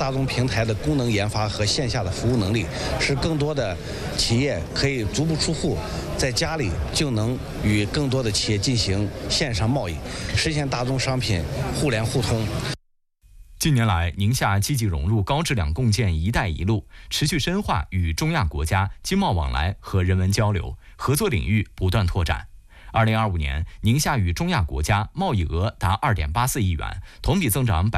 大宗平台的功能研发和线下的服务能力，使更多的企业可以足不出户，在家里就能与更多的企业进行线上贸易，实现大宗商品互联互通。 近年来，宁夏积极融入高质量共建“一带一路”，持续深化与中亚国家经贸往来和人文交流，合作领域不断拓展。2025年，宁夏与中亚国家贸易额达2.84亿元，同比增长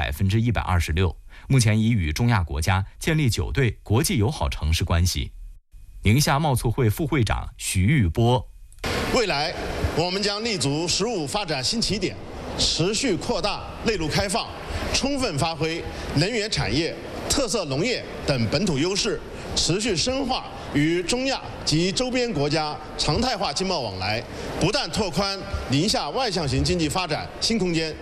126%。目前已与中亚国家建立9对国际友好城市关系。宁夏贸促会副会长徐玉波： 未来，我们将立足15发展新起点，持续扩大内陆开放，充分发挥能源产业、特色农业等本土优势，持续深化与中亚及周边国家常态化经贸往来，不断拓宽宁夏外向型经济发展新空间。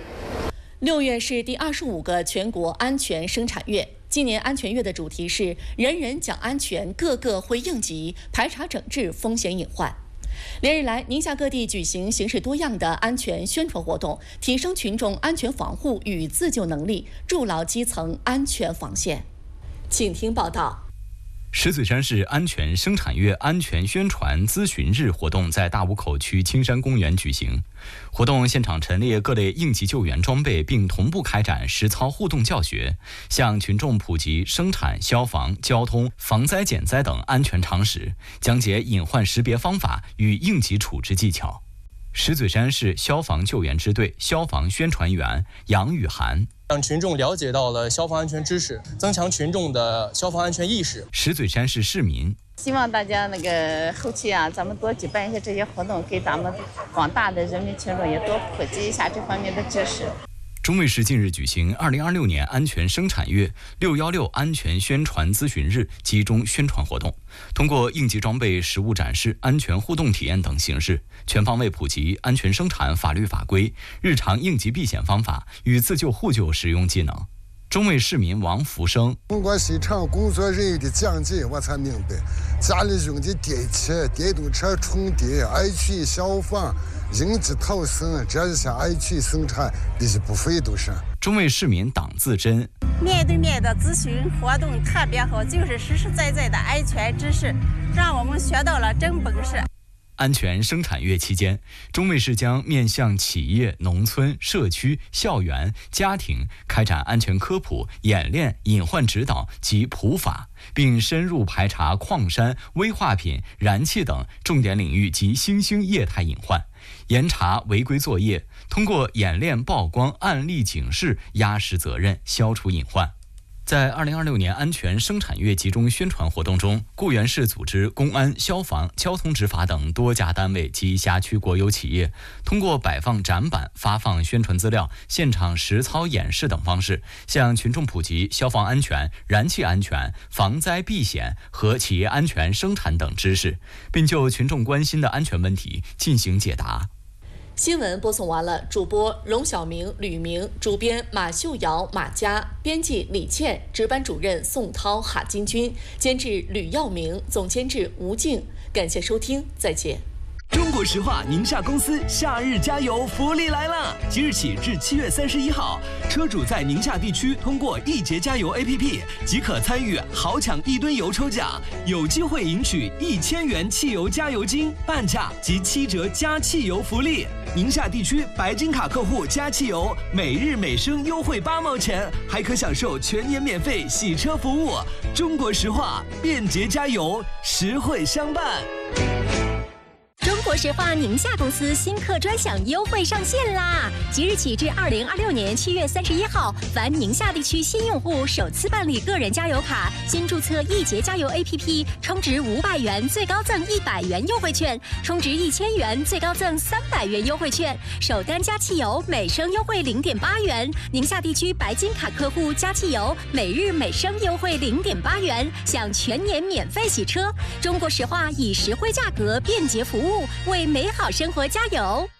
6月是第25个全国安全生产月。今年安全月的主题是“人人讲安全，个个会应急，排查整治风险隐患”。连日来，宁夏各地举行形式多样的安全宣传活动，提升群众安全防护与自救能力，筑牢基层安全防线。请听报道。 石嘴山市安全生产月安全宣传咨询日活动在大沽口区青山公园举行。活动现场陈列各类应急救援装备，并同步开展实操互动教学，向群众普及生产、消防、交通、防灾减灾等安全常识，讲解隐患识别方法与应急处置技巧。石嘴山市消防救援支队消防宣传员杨雨涵： 让群众了解到了消防安全知识，增强群众的消防安全意识。 石嘴山市市民希望大家后期咱们多举办一些这些活动，给咱们广大的人民群众也多普及一下这方面的知识。 中卫市近日举行2026年安全生产月616安全宣传咨询日集中宣传活动，通过应急装备实物展示、安全互动体验等形式，全方位普及安全生产法律法规、日常应急避险方法与自救互救实用技能。中卫市民王福生： 通过现场工作人员的讲解，我才明白家里用的电器、电动车充电、安全消防、应急逃生这一些安全生产必须不费多少。 中卫市民党自珍： 面对面的咨询活动特别好，就是实实在在的安全知识，让我们学到了真本事。 安全生产月期间，中卫市将面向企业、农村、社区、校园、家庭开展安全科普、演练、隐患指导及普法，并深入排查矿山、危化品、燃气等重点领域及新兴业态隐患，严查违规作业，通过演练曝光案例警示，压实责任，消除隐患。在2026年安全生产月集中宣传活动中，固原市组织公安、消防、交通执法等多家单位及辖区国有企业，通过摆放展板、发放宣传资料、现场实操演示等方式，向群众普及消防安全、燃气安全、防灾避险和企业安全生产等知识，并就群众关心的安全问题进行解答。 新闻播送完了，主播荣晓明、吕明，主编马秀瑶、马佳，编辑李倩，值班主任宋涛、哈金军，监制吕耀明，总监制吴静。感谢收听，再见。 中国石化宁夏公司夏日加油福利来了！即日起至7月31号，车主在宁夏地区通过易捷加油 APP 即可参与豪抢1吨油抽奖，有机会赢取1000元汽油加油金、半价及7折加汽油福利。宁夏地区白金卡客户加汽油，每日每升优惠8毛钱，还可享受全年免费洗车服务。中国石化，便捷加油，实惠相伴。 中国石化宁夏公司新客专享优惠上线啦！即日起至2026年7月31号，凡宁夏地区新用户首次办理个人加油卡，新注册易捷加油 APP， 充值500元最高赠100元优惠券，充值1000元最高赠300元优惠券，首单加汽油每升优惠0.8元。宁夏地区白金卡客户加汽油每日每升优惠0.8元，享全年免费洗车。中国石化以实惠价格、便捷服务，为美好生活加油。